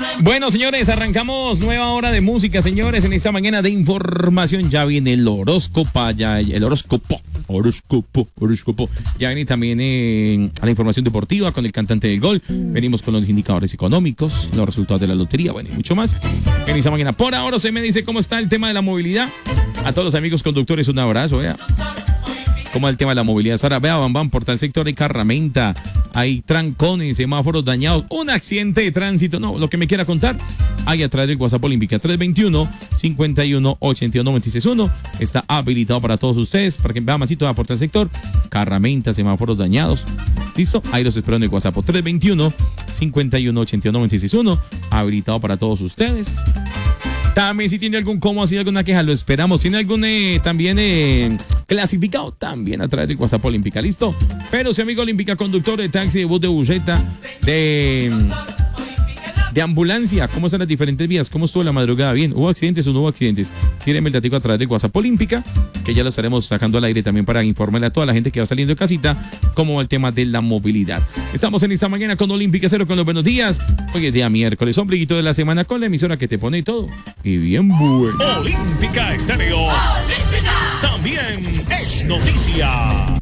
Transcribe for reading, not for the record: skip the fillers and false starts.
Bueno, señores, arrancamos nueva hora de música, señores, en esta mañana de información. Ya viene el horóscopo, el horóscopo. Ya viene también a la información deportiva con el cantante del gol. Venimos con los indicadores económicos, los resultados de la lotería, bueno, y mucho más. En esta mañana, por ahora se me dice cómo está el tema de la movilidad. A todos los amigos conductores, un abrazo, vea. ¿Cómo es el tema de la movilidad? Sara, vea, van por tal sector hay carramenta, hay trancones, semáforos dañados, un accidente de tránsito. No, lo que me quiera contar, ahí a través del WhatsApp Olímpica 321-51-81-961. Está habilitado para todos ustedes, para que vean masito, va por tal sector, carramenta, semáforos dañados. ¿Listo? Ahí los espero en el WhatsApp 321-51-81-961. Habilitado para todos ustedes. También si tiene algún cómo, así alguna queja, lo esperamos. Tiene algún también clasificado, también a través del WhatsApp Olímpica, ¿listo? Pero si amigo Olímpica, conductor de taxi, de bus, de buseta, de ambulancia, ¿cómo están las diferentes vías? ¿Cómo estuvo la madrugada? Bien, ¿hubo accidentes o no hubo accidentes? Tírenme el datico a través del WhatsApp Olímpica, que ya lo estaremos sacando al aire también para informarle a toda la gente que va saliendo de casita cómo va el tema de la movilidad. Estamos en esta mañana con Olímpica Cero, con los buenos días. Hoy es día miércoles, ombliguito de la semana, con la emisora que te pone todo. Y bien bueno. Olímpica Estéreo. Olímpica. También es noticia.